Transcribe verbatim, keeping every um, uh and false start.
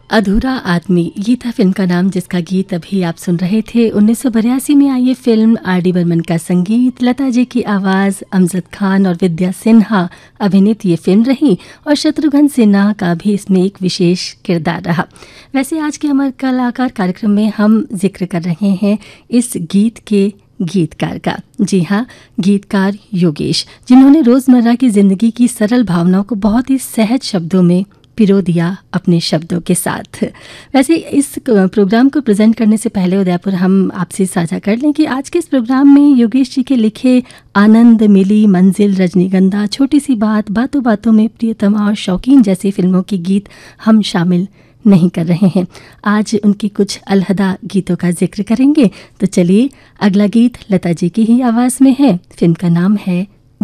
अधूरा आदमी, ये था फिल्म का नाम जिसका गीत अभी आप सुन रहे थे। उन्नीस सौ बयासी में आई ये फिल्म, आर डी बर्मन का संगीत, लता जी की आवाज़, अमजद खान और विद्या सिन्हा अभिनीत ये फिल्म रही और शत्रुघ्न सिन्हा का भी इसमें एक विशेष किरदार रहा। वैसे आज के अमर कलाकार कार्यक्रम में हम जिक्र कर रहे हैं इस गीत के गीतकार का। जी हाँ, गीतकार योगेश, जिन्होंने रोज़मर्रा की ज़िंदगी की सरल भावनाओं को बहुत ही सहज शब्दों में पिरो दिया अपने शब्दों के साथ। वैसे इस प्रोग्राम को प्रेजेंट करने से पहले उदयपुर, हम आपसे साझा कर लें कि आज के इस प्रोग्राम में योगेश जी के लिखे आनंद, मिली, मंजिल, रजनीगंधा, छोटी सी बात, बातों बातों में, प्रियतमा और शौकीन जैसी फिल्मों के गीत हम शामिल नहीं कर रहे हैं। आज उनकी कुछ अलहदा गीतों का जिक्र करेंगे। तो चलिए, अगला गीत लता जी की ही आवाज़ में है। फिल्म का नाम है